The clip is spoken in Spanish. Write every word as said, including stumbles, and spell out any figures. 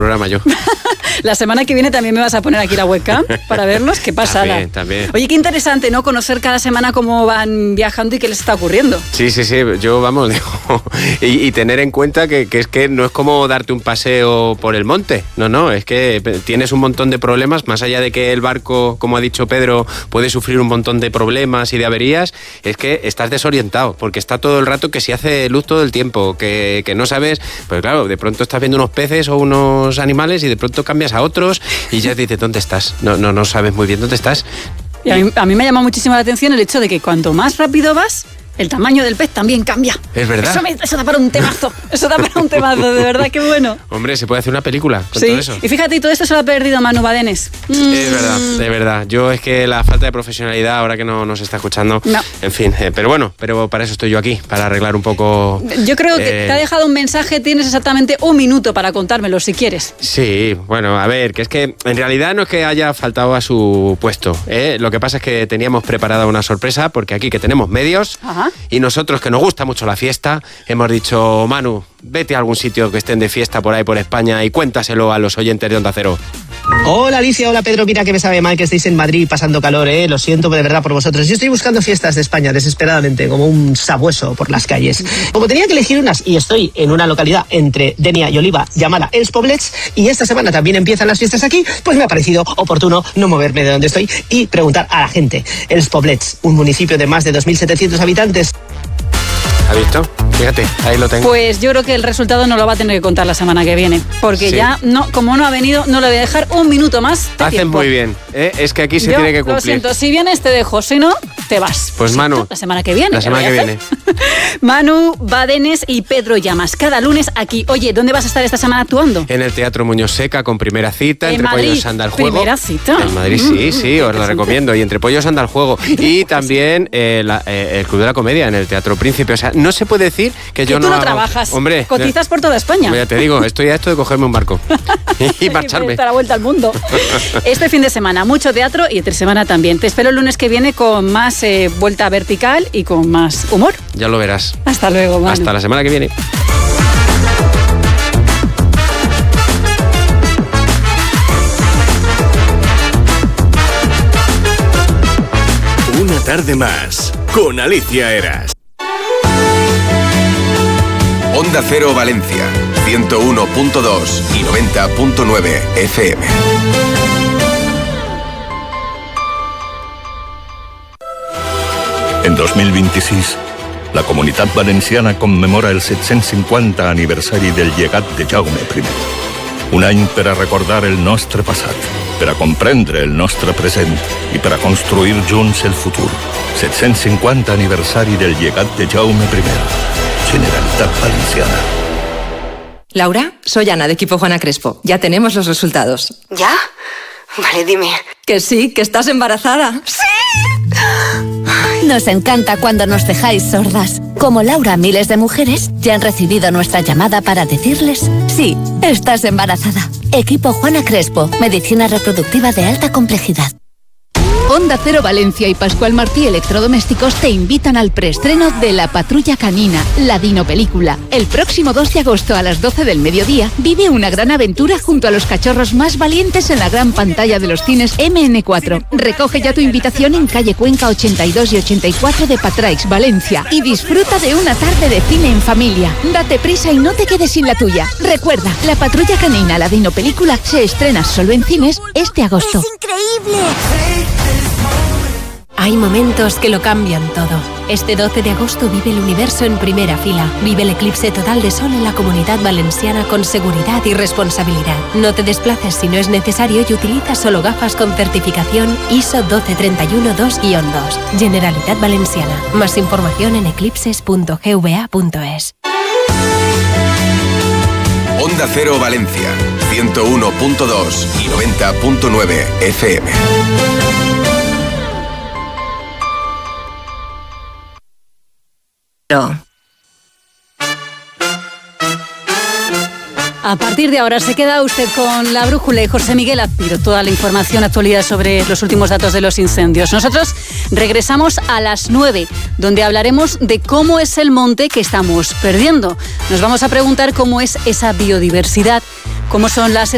programa yo. La semana que viene también me vas a poner aquí la webcam para verlos. Qué pasada. También, también. Oye, qué interesante, ¿no? Conocer cada semana cómo van viajando y qué les está ocurriendo. Sí, sí, sí. Yo, vamos, digo, y, y tener en cuenta que, que es que no es como darte un paseo por el monte. No, no, es que tienes un montón de problemas, más allá de que el barco, como ha dicho Pedro, puede sufrir un montón de problemas y de averías, es que estás desorientado, porque está todo el rato que si hace luz todo el tiempo, que, que no sabes, pues claro, de pronto estás viendo unos peces o unos animales y de pronto cambias a otros y ya te dices, ¿dónde estás? No, no, no sabes muy bien dónde estás. Y a mí, a mí me llama muchísimo la atención el hecho de que cuanto más rápido vas, el tamaño del pez también cambia. Es verdad. Eso, me, eso da para un temazo. Eso da para un temazo, de verdad, qué bueno. Hombre, se puede hacer una película con sí. todo eso. Y fíjate, y todo esto se lo ha perdido Manu Badenes. Mm. Es verdad, de verdad. Yo es que la falta de profesionalidad, ahora que no nos está escuchando, no. En fin, eh, pero bueno, pero para eso estoy yo aquí, para arreglar un poco... Yo creo que eh... te ha dejado un mensaje, tienes exactamente un minuto para contármelo, si quieres. Sí, bueno, a ver, que es que en realidad no es que haya faltado a su puesto, ¿eh? Lo que pasa es que teníamos preparada una sorpresa, porque aquí que tenemos medios, Ajá. Y nosotros que nos gusta mucho la fiesta, hemos dicho, Manu, vete a algún sitio que estén de fiesta por ahí por España y cuéntaselo a los oyentes de Onda Cero. Hola Alicia, hola Pedro, mira que me sabe mal que estéis en Madrid pasando calor, eh, lo siento de verdad por vosotros. Yo estoy buscando fiestas de España desesperadamente, como un sabueso por las calles. Como tenía que elegir unas y estoy en una localidad entre Denia y Oliva llamada Els Poblets, y esta semana también empiezan las fiestas aquí, pues me ha parecido oportuno no moverme de donde estoy y preguntar a la gente. Els Poblets, un municipio de más de dos mil setecientos habitantes. ¿Has visto? Fíjate, ahí lo tengo. Pues yo creo que el resultado no lo va a tener que contar la semana que viene, porque sí. ya, no, como no ha venido, no le voy a dejar un minuto más de Hacen tiempo. Muy bien, ¿eh? Es que aquí se yo tiene que cumplir. Lo siento, si vienes te dejo, si no, te vas. Pues Manu. La semana que viene. La semana que viene. Manu Badenes y Pedro Llamas, cada lunes aquí. Oye, ¿dónde vas a estar esta semana actuando? En el Teatro Muñoz Seca, con Primera Cita, en Entre Madrid, Pollos anda el juego. Primera Cita. En Madrid, sí, sí, os la recomiendo. Y Entre Pollos anda el juego. Y también eh, la, eh, el Club de la Comedia en el Teatro Príncipe. O sea, no se puede decir que, que yo tú no no hago... trabajas. Hombre, cotizas por toda España. Ya te digo, estoy a esto de cogerme un barco y marcharme. Y dar la vuelta al mundo. Este fin de semana, mucho teatro y entre semana también. Te espero el lunes que viene con más eh, vuelta vertical y con más humor. Ya lo verás. Hasta luego, Manu. Hasta la semana que viene. Una tarde más con Alicia Eras. Onda Cero Valencia, ciento uno punto dos y noventa punto nueve F M. En dos mil vint-i-sis, la Comunitat Valenciana commemora el set-cents cinquanta aniversari del llegat de Jaume primer. Un any per a recordar el nostre passat, per a comprendre el nostre present i per a construir junts el futur. set-cents cinquanta aniversari del llegat de Jaume primer. Generalitat Valenciana. Laura, soy Ana de Equipo Juana Crespo. Ya tenemos los resultados. ¿Ya? Vale, dime. Que sí, que estás embarazada. ¡Sí! Nos encanta cuando nos dejáis sordas. Como Laura, miles de mujeres ya han recibido nuestra llamada para decirles: sí, estás embarazada. Equipo Juana Crespo, medicina reproductiva de alta complejidad. Onda Cero Valencia y Pascual Martí Electrodomésticos te invitan al preestreno de La Patrulla Canina, la dinopelícula. El próximo dos de agosto a las doce del mediodía vive una gran aventura junto a los cachorros más valientes en la gran pantalla de los cines eme ene cuatro. Recoge ya tu invitación en calle Cuenca ochenta y dos y ochenta y cuatro de Patraix, Valencia, y disfruta de una tarde de cine en familia. Date prisa y no te quedes sin la tuya. Recuerda, La Patrulla Canina, la dinopelícula, se estrena solo en cines este agosto. ¡Es increíble! Hay momentos que lo cambian todo. Este doce de agosto vive el universo en primera fila. Vive el eclipse total de sol en la Comunidad Valenciana con seguridad y responsabilidad. No te desplaces si no es necesario y utiliza solo gafas con certificación I S O doce treinta y uno dos guion dos. Generalitat Valenciana. Más información en eclipses punto g v a punto es. Onda Cero Valencia, ciento uno punto dos y noventa punto nueve F M. A partir de ahora se queda usted con La Brújula y José Miguel Azpiro, toda la información, actualidad sobre los últimos datos de los incendios. Nosotros regresamos a las nueve, donde hablaremos de cómo es el monte que estamos perdiendo. Nos vamos a preguntar cómo es esa biodiversidad, cómo son las